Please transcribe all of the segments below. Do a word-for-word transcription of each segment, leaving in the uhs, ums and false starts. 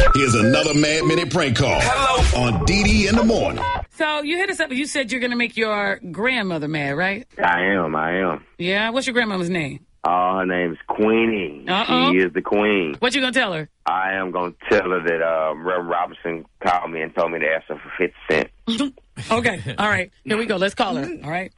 Here's another Mad Minute prank call. Hello. On D D in the morning. So you hit us up. You said you're going to make your grandmother mad, right? I am, I am. Yeah? What's your grandmother's name? Oh, her name's Queenie. Uh-oh. She is the queen. What you going to tell her? I am going to tell her that uh, Reverend Robinson called me and told me to ask her for fifty cents. Okay. All right. Here we go. Let's call her. All right.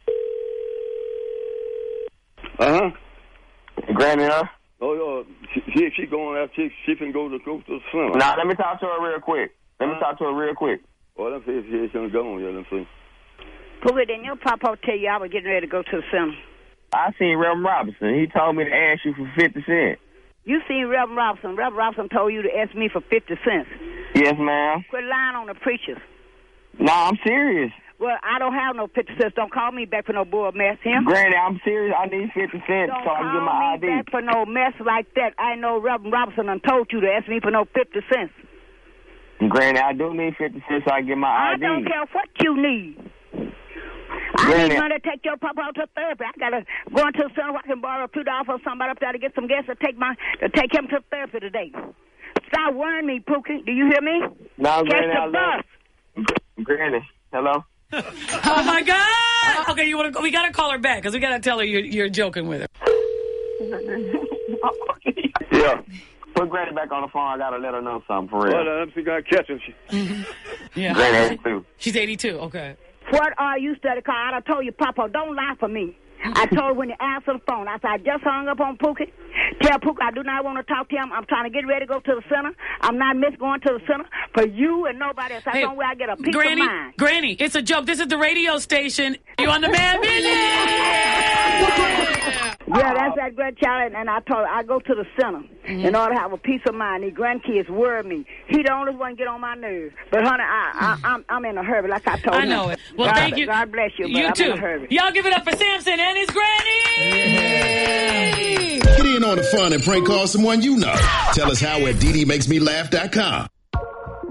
Uh-huh. Granny, huh? Oh, uh, she, she, she going out, she, she can go to, go to the cinema. Nah, let me talk to her real quick. Let me talk to her real quick. Oh, let me see if she, she's going, yeah, let me see. Pookie, didn't your papa tell you I was getting ready to go to the cinema? I seen Reverend Robinson. He told me to ask you for fifty cents. You seen Reverend Robinson. Reverend Robinson told you to ask me for fifty cents. Yes, ma'am. Quit lying on the preachers. No, I'm serious. Well, I don't have no fifty cents. Don't call me back for no bull mess, him. Granny, I'm serious. I need fifty cents Don't so I can get my call I me D. back for no mess like that. I know Reverend Robinson done told you to ask me for no fifty cents. Granny, I do need fifty cents so I can get my I D. I don't care what you need. I Granny, need money to take your papa out to therapy. I gotta go into the center where I can borrow two dollars from somebody up there to get some gas to take my to take him to therapy today. Stop worrying me, Pookie. Do you hear me? No, Catch Granny, I the bus. love Granny, hello? Oh, my God. Okay, you want to go? We got to call her back because we got to tell her you're, you're joking with her. Yeah. Put Granny back on the phone. I got to let her know something for real. Well, let me see if I can catch her. She... Yeah. Granny eighty-two. She's eighty-two. Okay. What are you study car? I done told you, Papa, don't lie for me. I told her when you answer the phone, I said, I just hung up on Pookie. Tell Pookie I do not want to talk to him. I'm trying to get ready to go to the center. I'm not miss going to the center for you and nobody else. That's Hey, the only way I get a peace Granny, of mind. Granny, it's a joke. This is the radio station. You on the Mad Minute? Yeah, that's that grandchild, and I told her I go to the center mm-hmm. in order to have a peace of mind. These grandkids worry me. He the only one get on my nerves. But, honey, I, I, I'm, I'm in a hurry, like I told I him. know it. Well, God, thank you. God bless you, but You I'm too. in a hurry. Y'all give it up for Samson and his granny. Get in on the fun and prank call someone you know. Tell us how at D D makes me laugh dot com.